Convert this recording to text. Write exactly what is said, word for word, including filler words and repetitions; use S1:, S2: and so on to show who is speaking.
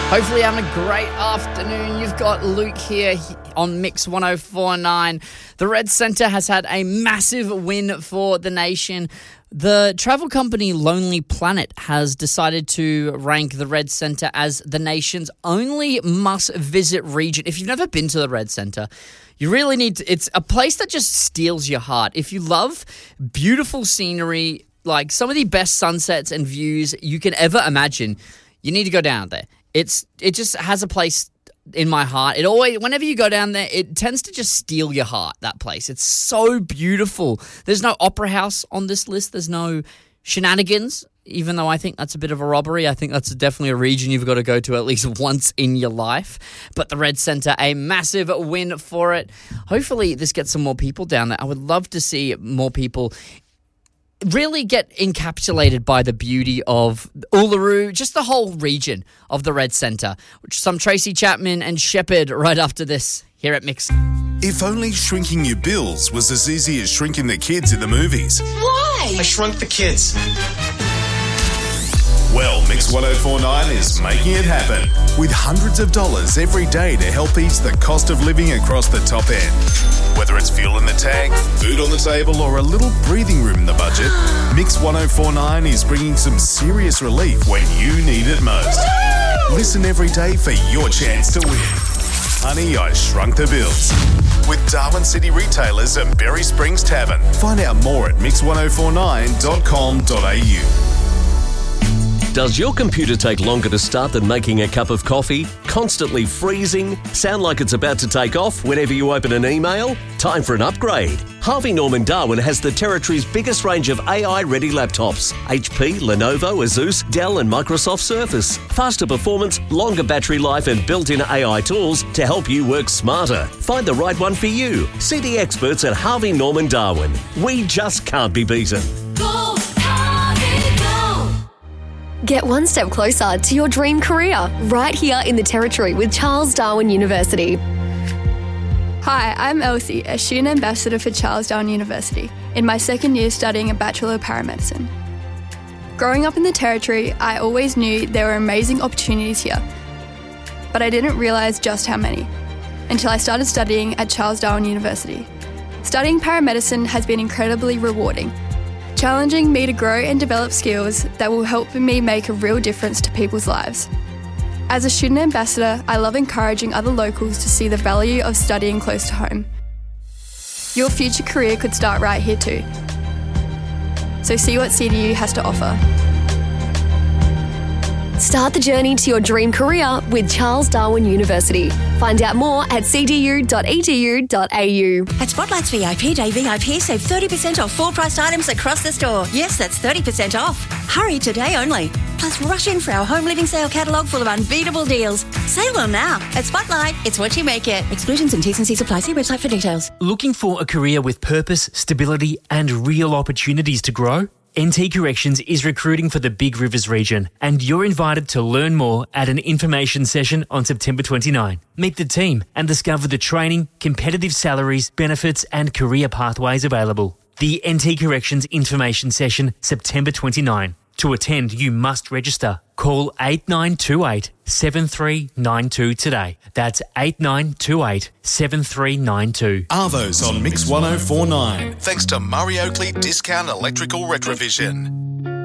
S1: Hopefully having a great afternoon. You've got Luke here on Mix one oh four point nine. The Red Centre has had a massive win for the nation. The travel company Lonely Planet has decided to rank the Red Centre as the nation's only must-visit region. If you've never been to the Red Centre, you really need to. It's a place that just steals your heart. If you love beautiful scenery, like some of the best sunsets and views you can ever imagine, you need to go down there. It's it just has a place in my heart. It always, whenever you go down there, it tends to just steal your heart, that place. It's so beautiful. There's no opera house on this list. There's no shenanigans, even though I think that's a bit of a robbery. I think that's definitely a region you've got to go to at least once in your life. But the Red Centre, a massive win for it. Hopefully this gets some more people down there. I would love to see more people really get encapsulated by the beauty of Uluru, just the whole region of the Red Centre. Which some Tracy Chapman and Shepherd right after this here at Mix.
S2: If only shrinking your bills was as easy as shrinking the kids in the movies.
S3: Why? I shrunk the kids.
S2: Well, Mix one oh four point nine is making it happen with hundreds of dollars every day to help ease the cost of living across the top end. Whether it's fuel in the tank, food on the table, or a little breathing room in the budget, Mix one oh four point nine is bringing some serious relief when you need it most. Listen every day for your chance to win. Honey, I Shrunk the Bills. With Darwin City Retailers and Berry Springs Tavern. Find out more at mix one oh four nine dot com dot a u.
S4: Does your computer take longer to start than making a cup of coffee? Constantly freezing? Sound like it's about to take off whenever you open an email? Time for an upgrade. Harvey Norman Darwin has the Territory's biggest range of A I-ready laptops. H P, Lenovo, Asus, Dell and Microsoft Surface. Faster performance, longer battery life and built-in A I tools to help you work smarter. Find the right one for you. See the experts at Harvey Norman Darwin. We just can't be beaten.
S5: Go, Harvey, go! Get one step closer to your dream career right here in the Territory with Charles Darwin University.
S6: Hi, I'm Elsie, a student ambassador for Charles Darwin University, in my second year studying a Bachelor of Paramedicine. Growing up in the Territory, I always knew there were amazing opportunities here, but I didn't realise just how many, until I started studying at Charles Darwin University. Studying paramedicine has been incredibly rewarding, challenging me to grow and develop skills that will help me make a real difference to people's lives. As a student ambassador, I love encouraging other locals to see the value of studying close to home. Your future career could start right here too. So see what C D U has to offer.
S5: Start the journey to your dream career with Charles Darwin University. Find out more at c d u dot e d u dot a u.
S7: At Spotlight's V I P Day V I P, save thirty percent off full-priced items across the store. Yes, that's thirty percent off. Hurry today only. Plus, rush in for our home living sale catalogue full of unbeatable deals. Save them now. At Spotlight, it's what you make it. Exclusions and T's and C's apply. See website for details.
S8: Looking for a career with purpose, stability and real opportunities to grow? N T Corrections is recruiting for the Big Rivers region, and you're invited to learn more at an information session on September twenty-ninth. Meet the team and discover the training, competitive salaries, benefits and career pathways available. The N T Corrections information session, September twenty-ninth. To attend, you must register. Call eight nine two eight, seven three nine two today. That's eight nine two eight, seven three nine two.
S2: Arvo's on Mix one oh four point nine. Thanks to Murray Oakley Discount Electrical Retrovision.